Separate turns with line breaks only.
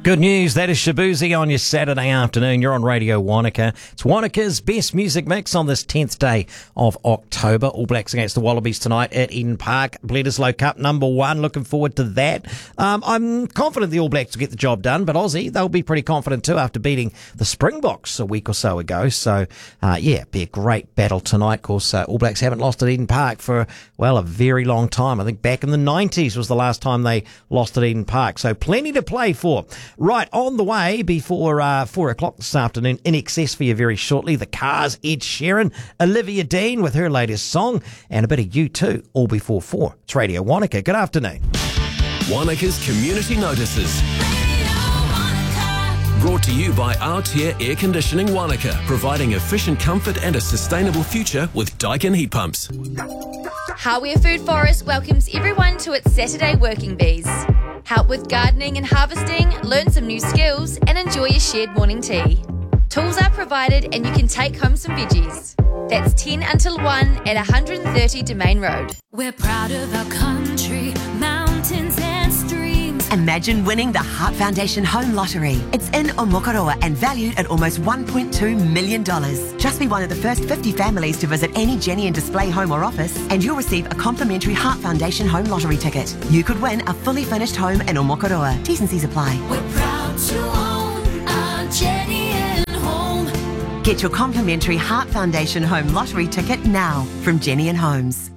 Good news, that is Shabuzi on your Saturday afternoon. You're on Radio Wanaka. It's Wanaka's best music mix on this 10th day of October. All Blacks against the Wallabies tonight at Eden Park. Bledisloe Cup #1. Looking forward to that. I'm confident the All Blacks will get the job done, but Aussie, they'll be pretty confident too after beating the Springboks a week or so ago. So, be a great battle tonight. Of course, All Blacks haven't lost at Eden Park for, a very long time. I think back in the 90s was the last time they lost at Eden Park. So plenty to play for. Right, on the way before 4 o'clock this afternoon, In Excess for you very shortly. The Cars, Ed Sheeran, Olivia Dean with her latest song, and a bit of U2, all before 4. It's Radio Wanaka. Good afternoon.
Wanaka's Community Notices. Brought to you by Aotea Air Conditioning Wanaka, providing efficient comfort and a sustainable future with Daikin heat pumps.
Hawea Food Forest welcomes everyone to its Saturday Working Bees. Help with gardening and harvesting, learn some new skills, and enjoy a shared morning tea. Tools are provided and you can take home some veggies. That's 10 until 1 at 130 Domain Road.
We're proud of our country, mountains and streams.
Imagine winning the Heart Foundation Home Lottery. It's in Omokoroa and valued at almost $1.2 million. Just be one of the first 50 families to visit any Jenny and Display home or office, and you'll receive a complimentary Heart Foundation Home Lottery ticket. You could win a fully furnished home in Omokoroa. T's and C's apply.
We're proud to own our Jenny and Home.
Get your complimentary Heart Foundation Home Lottery ticket now from Jenny and Homes.